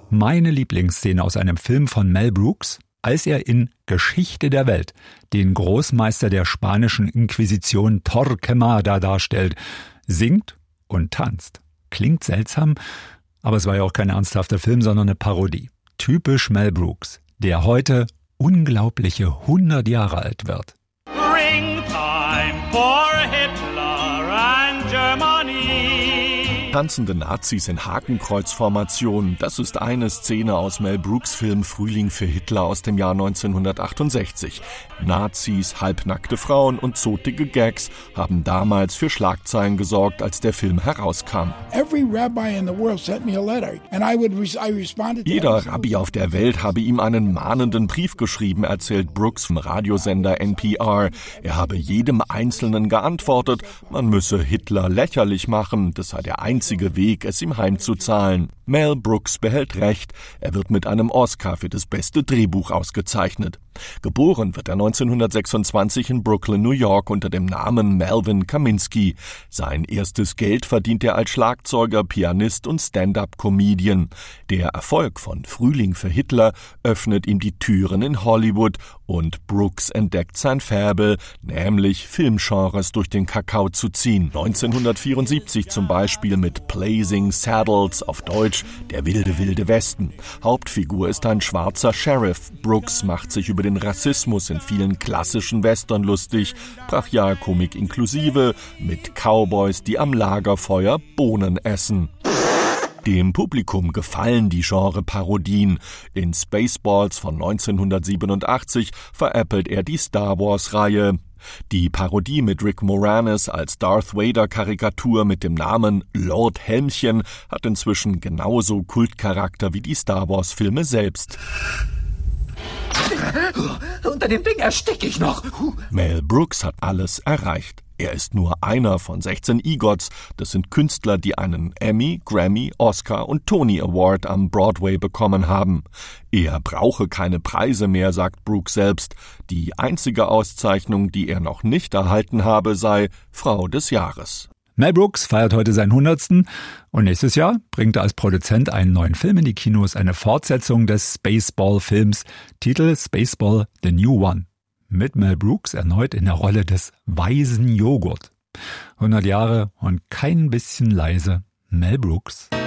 Meine Lieblingsszene aus einem Film von Mel Brooks, als er in Geschichte der Welt den Großmeister der spanischen Inquisition Torquemada darstellt, singt und tanzt. Klingt seltsam, aber es war ja auch kein ernsthafter Film, sondern eine Parodie. Typisch Mel Brooks, der heute unglaubliche 100 Jahre alt wird. Springtime for Hitler and Germany. Tanzende Nazis in Hakenkreuzformation, das ist eine Szene aus Mel Brooks Film Frühling für Hitler aus dem Jahr 1968. Nazis, halbnackte Frauen und zotige Gags haben damals für Schlagzeilen gesorgt, als der Film herauskam. Jeder Rabbi auf der Welt habe ihm einen mahnenden Brief geschrieben, erzählt Brooks im Radiosender NPR. Er habe jedem Einzelnen geantwortet, man müsse Hitler lächerlich machen, das sei der einzige Weg, es ihm heimzuzahlen. Mel Brooks behält recht. Er wird mit einem Oscar für das beste Drehbuch ausgezeichnet. Geboren wird er 1926 in Brooklyn, New York unter dem Namen Melvin Kaminsky. Sein erstes Geld verdient er als Schlagzeuger, Pianist und Stand-up-Comedian. Der Erfolg von Frühling für Hitler öffnet ihm die Türen in Hollywood und Brooks entdeckt sein Faible, nämlich Filmgenres durch den Kakao zu ziehen. 1974 zum Beispiel mit Blazing Saddles, auf Deutsch Der wilde, wilde Westen. Hauptfigur ist ein schwarzer Sheriff. Brooks macht sich über den Rassismus in vielen klassischen Western lustig, Brachialkomik inklusive, mit Cowboys, die am Lagerfeuer Bohnen essen. Dem Publikum gefallen die Genre-Parodien. In Spaceballs von 1987 veräppelt er die Star Wars-Reihe. Die Parodie mit Rick Moranis als Darth Vader-Karikatur mit dem Namen Lord Helmchen hat inzwischen genauso Kultcharakter wie die Star Wars-Filme selbst. Unter dem Ding ersticke ich noch. Mel Brooks hat alles erreicht. Er ist nur einer von 16 EGOTs. Das sind Künstler, die einen Emmy, Grammy, Oscar und Tony Award am Broadway bekommen haben. Er brauche keine Preise mehr, sagt Brooks selbst. Die einzige Auszeichnung, die er noch nicht erhalten habe, sei Frau des Jahres. Mel Brooks feiert heute seinen 100. Und nächstes Jahr bringt er als Produzent einen neuen Film in die Kinos, eine Fortsetzung des Spaceball-Films, Titel Spaceball The New One. Mit Mel Brooks erneut in der Rolle des weisen Joghurt. 100 Jahre und kein bisschen leise Mel Brooks.